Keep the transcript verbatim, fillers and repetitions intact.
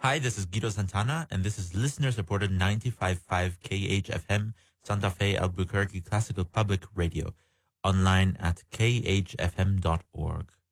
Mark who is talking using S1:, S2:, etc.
S1: Hi, this is Guido Santana, and this is listener-supported ninety-five point five K H F M, Santa Fe, Albuquerque Classical Public Radio, online at k h f m dot org.